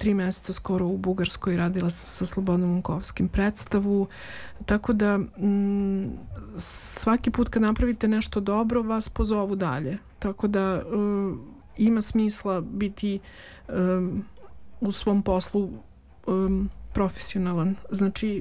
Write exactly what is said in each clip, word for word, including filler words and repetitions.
tri meseca skoro u Bugarskoj, radila sam sa Slobodanom Munkovskim predstavu, tako da m, svaki put kad napravite nešto dobro vas pozovu dalje, tako da um, ima smisla biti um, u svom poslu um, profesionalan, znači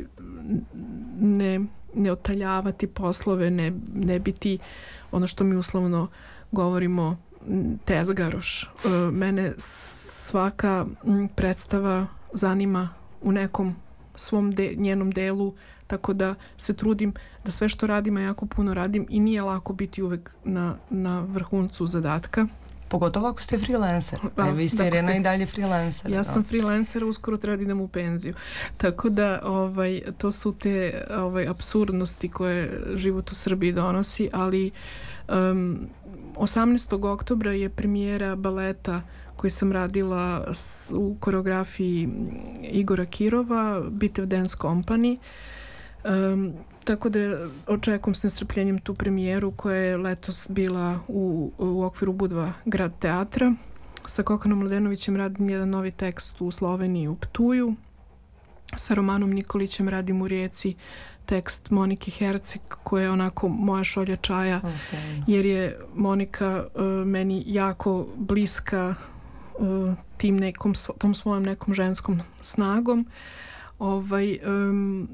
ne, ne otaljavati poslove, ne, ne biti ono što mi uslovno govorimo tezgaroš. Mene svaka predstava zanima u nekom svom de, njenom delu, tako da se trudim da sve što radim, a jako puno radim i nije lako biti uvek na, na vrhuncu zadatka. Pogotovo ako ste freelancer. E, vi ste Irena ste... i dalje freelancer. Ja sam freelancer, uskoro treba da idem u penziju. Tako da ovaj, to su te ovaj, apsurdnosti koje život u Srbiji donosi, ali um, osamnaestog oktobra je premijera baleta koji sam radila s, u koreografiji Igora Kirova, Bitev Dance Company. Um, tako da očekujem s nestrpljenjem tu premijeru koja je letos bila u, u okviru Budva grad teatra. Sa Kokanom Mladenovićem radim jedan novi tekst u Sloveniji, u Ptuju. Sa Romanom Nikolićem radim u Rijeci tekst Monike Herceg, koja je onako moja šolja čaja, jer je Monika uh, meni jako bliska uh, tim nekom, tom svojom nekom ženskom snagom. Ovaj, um,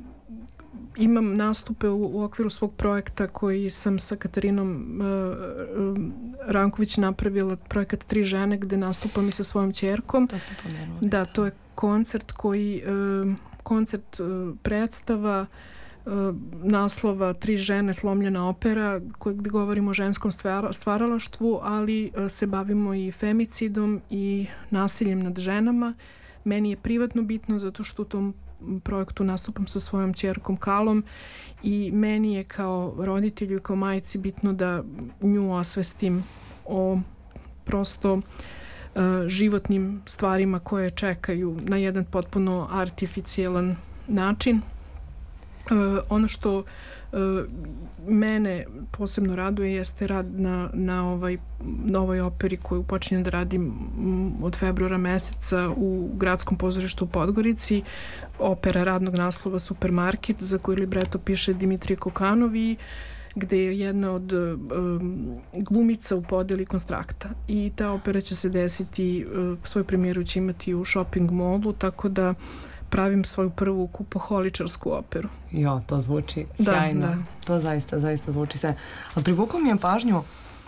imam nastupe u, u okviru svog projekta koji sam sa Katarinom uh, um, Ranković napravila, projekat Tri žene, gde nastupam i sa svojom ćerkom. To ste pomenuli. Da, to je koncert koji uh, koncert uh, predstava uh, naslova Tri žene, slomljena opera, koji, gde govorimo o ženskom stvara, stvaralaštvu, ali uh, se bavimo i femicidom i nasiljem nad ženama. Meni je privatno bitno zato što u tom projektu nastupam sa svojom ćerkom Kalom i meni je kao roditelju i kao majci bitno da nju osvestim o prosto uh, životnim stvarima koje čekaju na jedan potpuno artificijalan način. Uh, ono što uh, mene posebno raduje jeste rad na, na ovaj novoj operi koju počinjem da radim od februara meseca u Gradskom pozorištu u Podgorici. Opera radnog naslova Supermarket, za koju libreto piše Dimitrije Kokanov i gde je jedna od um, glumica u podeli Konstrakta. I ta opera će se desiti, uh, svoju premijeru će imati u shopping mallu, tako da pravim svoju prvu kupoholičarsku operu. Jo, to zvuči sjajno. Da, da. To zaista, zaista zvuči sjajno. Ali privuklo mi je pažnju,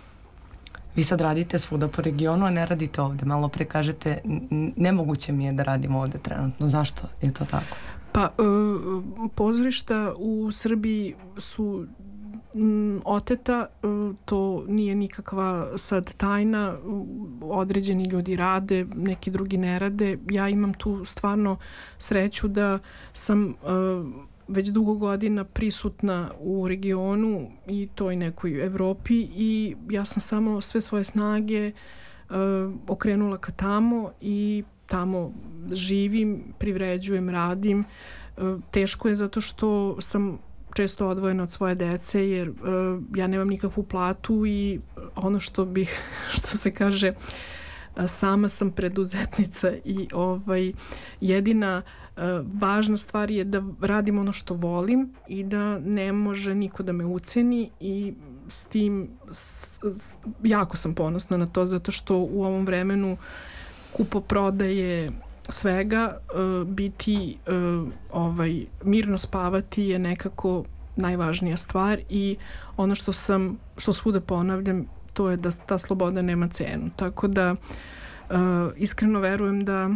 vi sad radite svuda po regionu, a ne radite ovde. Malo pre kažete, nemoguće mi je da radim ovde trenutno. Zašto je to tako? Pa, uh, pozorišta u Srbiji su m, oteta, uh, to nije nikakva sad tajna, određeni ljudi rade, neki drugi ne rade. Ja imam tu stvarno sreću da sam uh, već dugo godina prisutna u regionu i toj nekoj Evropi i ja sam samo sve svoje snage uh, okrenula ka tamo i tamo živim, privređujem, radim. Uh, teško je zato što sam često odvojena od svoje dece jer uh, ja nemam nikakvu platu i ono što bih, što se kaže, uh, sama sam preduzetnica i ovaj, jedina uh, važna stvar je da radim ono što volim i da ne može niko da me uceni i s tim s, s, jako sam ponosna na to zato što u ovom vremenu kupoprodaje svega, uh, biti uh, ovaj, mirno spavati je nekako najvažnija stvar i ono što sam, što svuda ponavljam, to je da ta sloboda nema cenu. Tako da uh, iskreno verujem da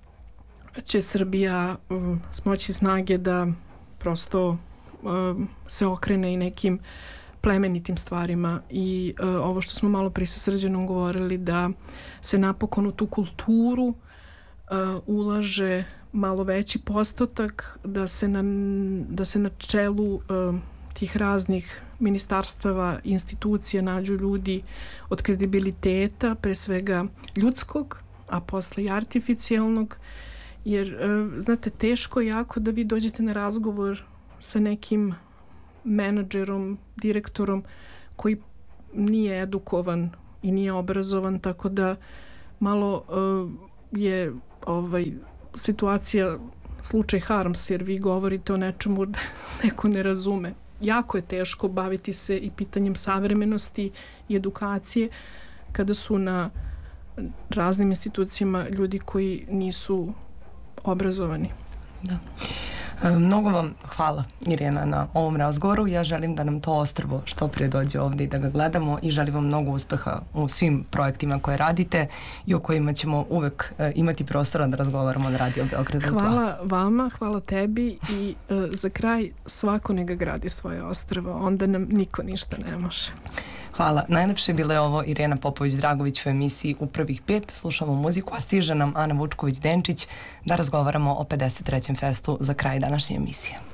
će Srbija uh, smoći snage da prosto uh, se okrene i nekim plemenitim stvarima i uh, ovo što smo malo prije sa Srđanom govorili, da se napokon u tu kulturu Uh, ulaže malo veći postotak, da se na, da se na čelu uh, tih raznih ministarstava, institucija nađu ljudi od kredibiliteta, pre svega ljudskog, a posle i artificijalnog, jer uh, znate, teško je jako da vi dođete na razgovor sa nekim menadžerom, direktorom koji nije edukovan i nije obrazovan, tako da malo uh, je ovaj, situacija slučaj Harms, jer vi govorite o nečemu da neko ne razume. Jako je teško baviti se i pitanjem savremenosti i edukacije kada su na raznim institucijama ljudi koji nisu obrazovani. Da. Mnogo vam hvala, Irena, na ovom razgovoru. Ja želim da nam to ostrvo što prije dođe ovdje i da ga gledamo i želim vam mnogo uspeha u svim projektima koje radite i o kojima ćemo uvek imati prostora da razgovaramo na Radio Beogradu. Hvala vama, hvala tebi i uh, za kraj svako neka gradi svoje ostrvo, onda nam niko ništa ne može. Hvala. Najlepše je bila je ovo Irena Popović-Dragović u emisiji U prvih pet. Slušamo muziku, a stiže nam Ana Vučković-Denčić da razgovaramo o pedeset trećem festu za kraj današnje emisije.